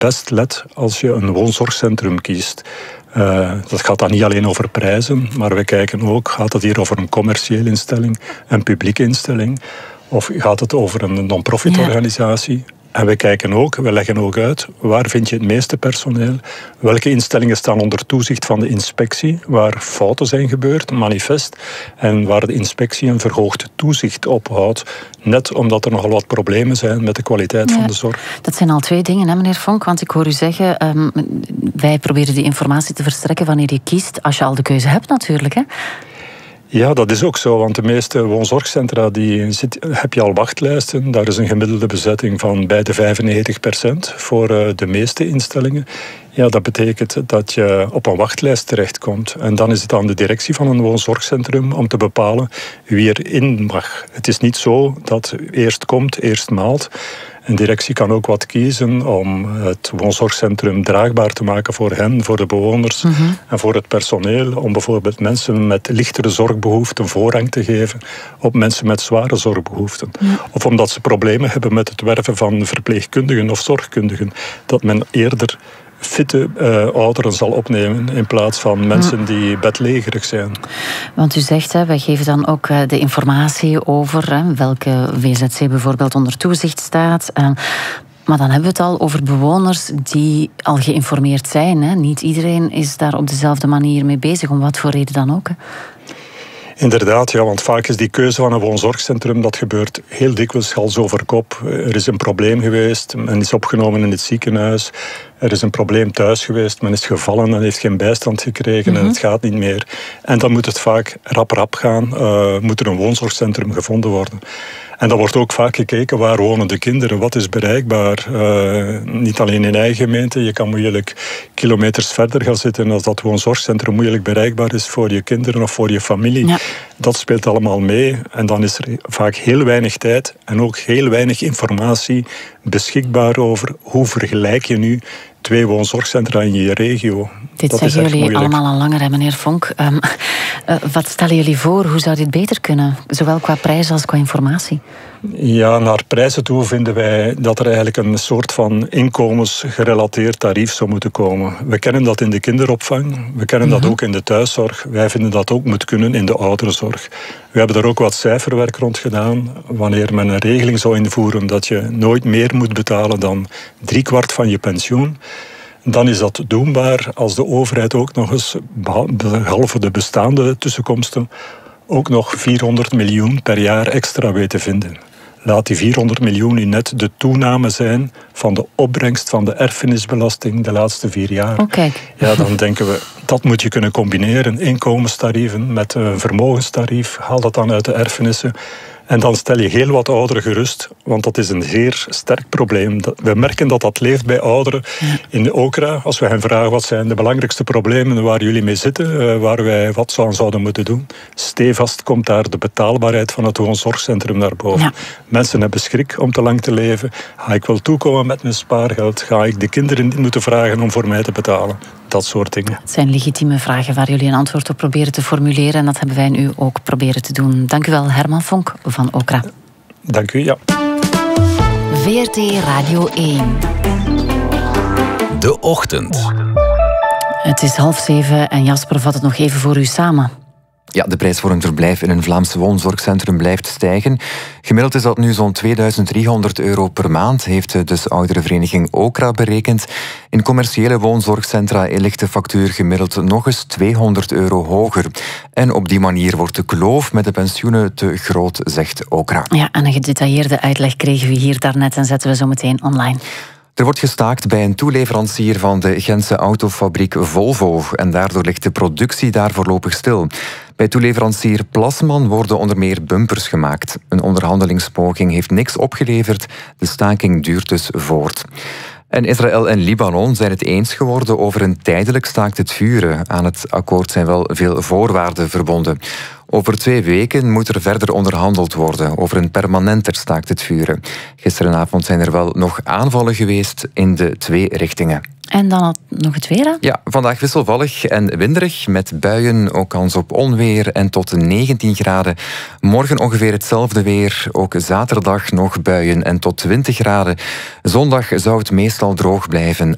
best let als je een woonzorgcentrum kiest. Dat gaat dan niet alleen over prijzen, maar we kijken ook, gaat het hier over een commerciële instelling, een publieke instelling, of gaat het over een non-profit organisatie? En we leggen ook uit, waar vind je het meeste personeel? Welke instellingen staan onder toezicht van de inspectie, waar fouten zijn gebeurd, manifest, en waar de inspectie een verhoogd toezicht op houdt, net omdat er nogal wat problemen zijn met de kwaliteit van de zorg. Dat zijn al 2 dingen, hè, meneer Vonk, want ik hoor u zeggen, wij proberen die informatie te verstrekken wanneer je kiest, als je al de keuze hebt natuurlijk, hè? Ja, dat is ook zo, want de meeste woonzorgcentra heb je al wachtlijsten. Daar is een gemiddelde bezetting van bij de 95% voor de meeste instellingen. Ja, dat betekent dat je op een wachtlijst terechtkomt. En dan is het aan de directie van een woonzorgcentrum om te bepalen wie erin mag. Het is niet zo dat eerst komt, eerst maalt. Een directie kan ook wat kiezen om het woonzorgcentrum draagbaar te maken voor hen, voor de bewoners en voor het personeel. Om bijvoorbeeld mensen met lichtere zorgbehoeften voorrang te geven op mensen met zware zorgbehoeften. Of omdat ze problemen hebben met het werven van verpleegkundigen of zorgkundigen. Dat men eerder fitte ouderen zal opnemen in plaats van mensen die bedlegerig zijn. Want u zegt, wij geven dan ook de informatie over welke WZC bijvoorbeeld onder toezicht staat. Maar dan hebben we het al over bewoners die al geïnformeerd zijn. Hè. Niet iedereen is daar op dezelfde manier mee bezig, om wat voor reden dan ook. Hè. Inderdaad, ja, want vaak is die keuze van een woonzorgcentrum, dat gebeurt heel dikwijls hals over kop. Er is een probleem geweest, men is opgenomen in het ziekenhuis. Er is een probleem thuis geweest, men is gevallen en heeft geen bijstand gekregen en het gaat niet meer. En dan moet het vaak rap gaan, moet er een woonzorgcentrum gevonden worden. En dan wordt ook vaak gekeken, waar wonen de kinderen, wat is bereikbaar. Niet alleen in eigen gemeente, je kan moeilijk kilometers verder gaan zitten als dat woonzorgcentrum moeilijk bereikbaar is voor je kinderen of voor je familie. Ja. Dat speelt allemaal mee en dan is er vaak heel weinig tijd en ook heel weinig informatie beschikbaar over hoe vergelijk je nu 2 woonzorgcentra in je regio. Dit zeggen jullie allemaal al langer, hè, meneer Vonk. Wat stellen jullie voor? Hoe zou dit beter kunnen? Zowel qua prijs als qua informatie. Ja, naar prijzen toe vinden wij dat er eigenlijk een soort van inkomensgerelateerd tarief zou moeten komen. We kennen dat in de kinderopvang, we kennen dat ook in de thuiszorg. Wij vinden dat ook moet kunnen in de ouderenzorg. We hebben er ook wat cijferwerk rond gedaan. Wanneer men een regeling zou invoeren dat je nooit meer moet betalen dan 3/4 van je pensioen, dan is dat doenbaar als de overheid ook nog eens, behalve de bestaande tussenkomsten, ook nog 400 miljoen per jaar extra weet te vinden. Laat die 400 miljoen nu net de toename zijn van de opbrengst van de erfenisbelasting de laatste 4 jaar. Ja, dan denken we, dat moet je kunnen combineren. Inkomenstarieven met een vermogenstarief, haal dat dan uit de erfenissen. En dan stel je heel wat ouderen gerust, want dat is een zeer sterk probleem. We merken dat dat leeft bij ouderen in de OCRA. Als we hen vragen wat zijn de belangrijkste problemen waar jullie mee zitten, waar wij wat aan zouden moeten doen, stevast komt daar de betaalbaarheid van het woonzorgcentrum naar boven. Ja. Mensen hebben schrik om te lang te leven. Ga ik wel toekomen met mijn spaargeld? Ga ik de kinderen niet moeten vragen om voor mij te betalen? Dat soort dingen. Het zijn legitieme vragen waar jullie een antwoord op proberen te formuleren. En dat hebben wij nu ook proberen te doen. Dank u wel, Herman Vonk van OCRA. Dank u, ja. VRT Radio 1. De Ochtend. Het is 6:30 en Jasper vat het nog even voor u samen. Ja, de prijs voor een verblijf in een Vlaams woonzorgcentrum blijft stijgen. Gemiddeld is dat nu zo'n €2300 per maand, heeft dus ouderenvereniging OCRA berekend. In commerciële woonzorgcentra ligt de factuur gemiddeld nog eens €200 hoger. En op die manier wordt de kloof met de pensioenen te groot, zegt OCRA. Ja, en een gedetailleerde uitleg kregen we hier daarnet en zetten we zo meteen online. Er wordt gestaakt bij een toeleverancier van de Gentse autofabriek Volvo en daardoor ligt de productie daar voorlopig stil. Bij toeleverancier Plasman worden onder meer bumpers gemaakt. Een onderhandelingspoging heeft niks opgeleverd, de staking duurt dus voort. En Israël en Libanon zijn het eens geworden over een tijdelijk staakt het vuren. Aan het akkoord zijn wel veel voorwaarden verbonden. Over 2 weken moet er verder onderhandeld worden over een permanenter staakt het vuren. Gisterenavond zijn er wel nog aanvallen geweest in de 2 richtingen. En dan nog het weer, hè? Ja, vandaag wisselvallig en winderig met buien, ook kans op onweer en tot 19 graden. Morgen ongeveer hetzelfde weer, ook zaterdag nog buien en tot 20 graden. Zondag zou het meestal droog blijven